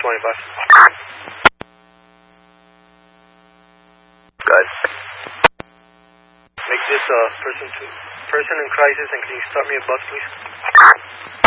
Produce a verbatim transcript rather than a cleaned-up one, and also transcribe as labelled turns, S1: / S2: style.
S1: twenty-five.
S2: Good.
S1: Make this uh, person to, person in crisis, and can you start me a bus, please?